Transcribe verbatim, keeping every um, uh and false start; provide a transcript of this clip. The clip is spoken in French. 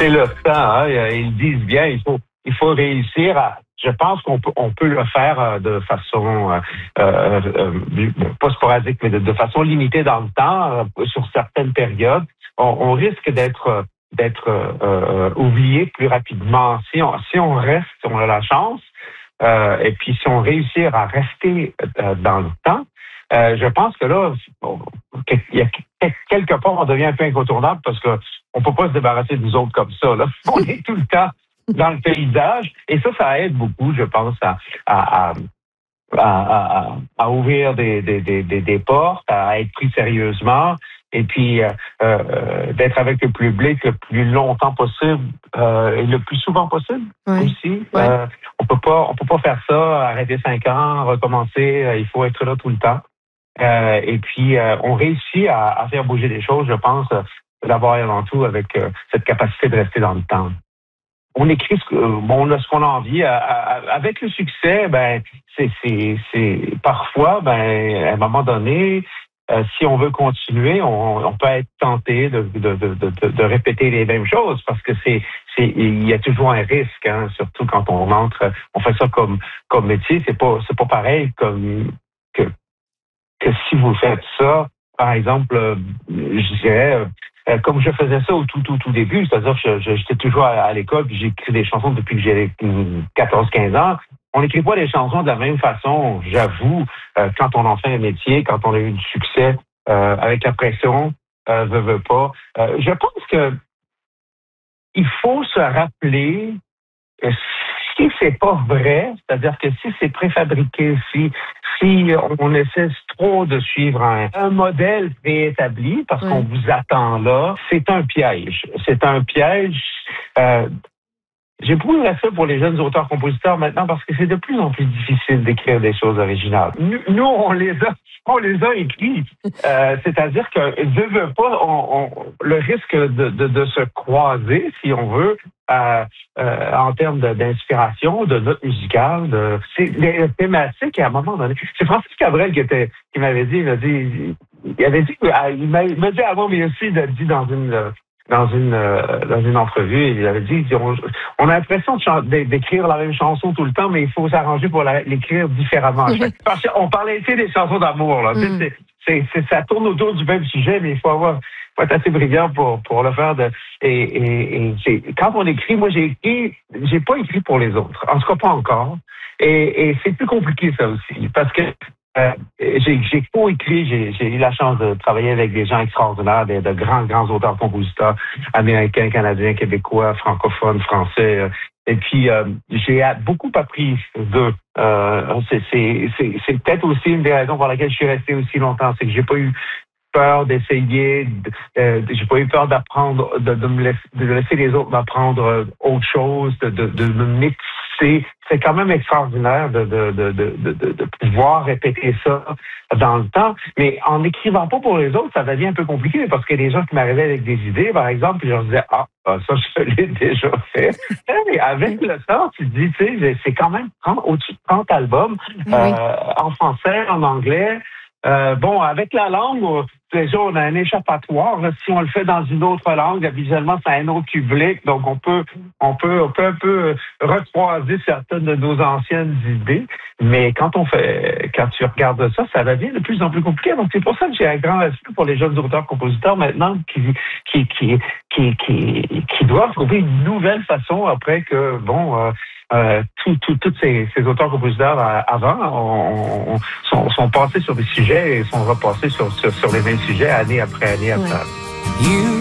c'est le temps, hein, ils disent bien, il faut, il faut réussir à... Je pense qu'on peut, on peut le faire euh, de façon, euh, euh, euh, pas sporadique, mais de, de façon limitée dans le temps, euh, sur certaines périodes. On, on risque d'être, d'être euh, oublié plus rapidement. Si on, si on reste, si on a la chance, euh, et puis si on réussit à rester euh, dans le temps, euh, je pense que là, il y a quelque part, on devient un peu incontournable parce que on peut pas se débarrasser de nous autres comme ça. Là. On est tout le temps dans le paysage. Et ça, ça aide beaucoup, je pense, à, à, à, à, à ouvrir des, des, des, des portes, à être pris sérieusement, et puis euh, euh, d'être avec le public le plus longtemps possible euh, et le plus souvent possible oui. aussi. Ouais. Euh, on peut pas, on peut pas faire ça, arrêter cinq ans, recommencer. Euh, il faut être là tout le temps. Euh, et puis, euh, on réussit à, à faire bouger les choses, je pense, euh, d'abord et avant tout avec euh, cette capacité de rester dans le temps. On écrit ce, euh, bon, on a ce qu'on a envie. À, à, avec le succès, ben, c'est, c'est, c'est parfois, ben, à un moment donné, euh, si on veut continuer, on, on peut être tenté de, de, de, de, de répéter les mêmes choses parce que c'est, c'est, il y a toujours un risque, hein, surtout quand on entre, on fait ça comme, comme métier, c'est pas, c'est pas pareil comme que, que si vous faites ça, par exemple, euh, je dirais. Euh, comme je faisais ça au tout, tout, tout début, c'est-à-dire que je, je, j'étais toujours à, à l'école puis j'écris des chansons depuis que j'ai quatorze quinze ans. On n'écrit pas les chansons de la même façon, j'avoue, euh, quand on en fait un métier, quand on a eu du succès, euh, avec la pression, euh, veut, veut pas. Euh, je pense que il faut se rappeler que si c'est pas vrai, c'est-à-dire que si c'est préfabriqué, si si on essaie trop de suivre un, un modèle préétabli parce oui. qu'on vous attend là, c'est un piège. C'est un piège. Euh, J'ai beaucoup de respect pour les jeunes auteurs-compositeurs maintenant parce que c'est de plus en plus difficile d'écrire des choses originales. Nous, nous on les a, on les a écrits. Euh, c'est-à-dire que, veut, veut pas, on, on, le risque de, de, de se croiser, si on veut, euh, euh, en termes de, d'inspiration, de notes musicales, de, c'est des thématiques à un moment donné. C'est Francis Cabrel qui était, qui m'avait dit, il m'a dit, il avait dit, il m'a, il m'a dit avant, mais aussi il a dit dans une, dans une euh, dans une entrevue, il avait dit on, on a l'impression de chan- d'écrire la même chanson tout le temps, mais il faut s'arranger pour la, l'écrire différemment. Parce qu'on parlait ici des chansons d'amour, là. Mm. C'est, c'est, c'est, ça tourne autour du même sujet, mais il faut avoir faut être assez brillant pour pour le faire. De, et, et, et c'est, quand on écrit, moi j'ai écrit, j'ai pas écrit pour les autres, en tout cas pas encore. Et, et c'est plus compliqué ça aussi, parce que Euh, j'ai, j'ai co-écrit, j'ai, j'ai eu la chance de travailler avec des gens extraordinaires, de, de grands, grands auteurs-compositeurs américains, canadiens, québécois, francophones, français. Euh, et puis, euh, j'ai beaucoup appris d'eux. Euh, c'est, c'est, c'est, c'est peut-être aussi une des raisons pour laquelle je suis resté aussi longtemps. C'est que j'ai pas eu peur d'essayer, de, euh, j'ai pas eu peur d'apprendre, de, de me laisser, de laisser les autres m'apprendre autre chose, de, de, de me mixer. C'est quand même extraordinaire de, de, de, de, de, de pouvoir répéter ça dans le temps. Mais en n'écrivant pas pour les autres, ça devient un peu compliqué parce qu'il y a des gens qui m'arrivaient avec des idées, par exemple, puis je leur disais, ah, ça, je l'ai déjà fait. Et avec le temps, tu te dis, tu sais, c'est quand même au-dessus de trente albums, oui. euh, en français, en anglais. Euh, bon, avec la langue, déjà, on a un échappatoire. Si on le fait dans une autre langue, visuellement, c'est un autre public. Donc, on peut, on peut, on peut un peu recroiser certaines de nos anciennes idées. Mais quand on fait, quand tu regardes ça, ça devient de plus en plus compliqué. Donc, c'est pour ça que j'ai un grand respect pour les jeunes auteurs-compositeurs maintenant qui, qui, qui, qui, qui, qui doivent trouver une nouvelle façon après que, bon, euh, Euh, tous tout, tout ces, ces auteurs-compositeurs euh, avant on, on, sont, sont passés sur des sujets et sont repassés sur, sur, sur les mêmes sujets année après année après année. You